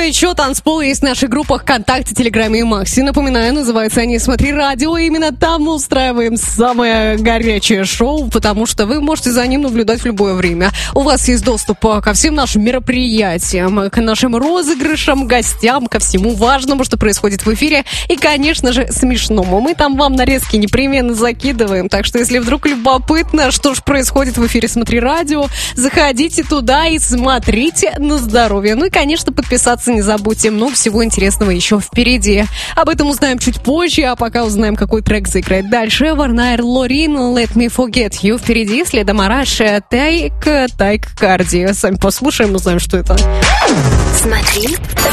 еще танцполы есть в наших группах ВКонтакте, Телеграме и Макси. Напоминаю, называются они «Смотри радио». Именно там мы устраиваем самое горячее шоу, потому что вы можете за ним наблюдать в любое время. У вас есть доступ ко всем нашим мероприятиям, к нашим розыгрышам, гостям, ко всему важному, что происходит в эфире. И, конечно же, смешному. Мы там вам нарезки непременно закидываем. Так что, если вдруг любопытно, что же происходит в эфире «Смотри радио», заходите туда и смотрите на здоровье. Ну и, конечно, подписаться не забудьте. Много всего интересного еще впереди. Об этом узнаем чуть позже, а пока узнаем, какой трек заиграет дальше. Варнайр Лорин, Let Me Forget You. Впереди следом Араш, Тайк Карди. Сами послушаем, узнаем, что это. Смотри